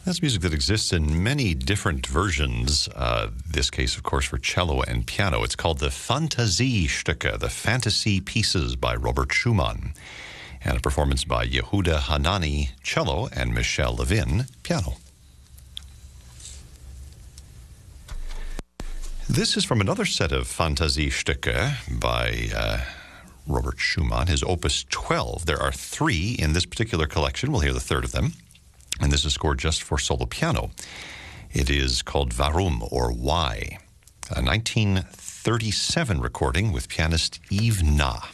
That's music that exists in many different versions. This case, of course, for cello and piano. It's called the Fantasiestücke, the Fantasy Pieces by Robert Schumann, and a performance by Yehuda Hanani, cello, and Michel Levin, piano. This is from another set of Fantasiestücke by Robert Schumann, his Opus 12. There are 3 in this particular collection. We'll hear the third of them. And this is scored just for solo piano. It is called Warum, or Why, a 1937 recording with pianist Yves Na.